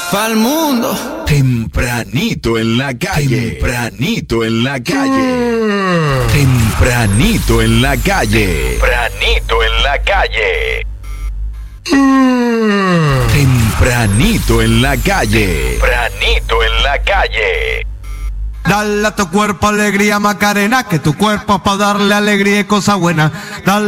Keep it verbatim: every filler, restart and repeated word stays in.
Pa'l mundo. Tempranito en la calle. Tempranito en la calle. Tempranito en la calle. Tempranito en la calle. Tempranito en la calle. Tempranito en la calle. Dale a tu cuerpo alegría, Macarena, que tu cuerpo es para darle alegría y cosa buena. Dale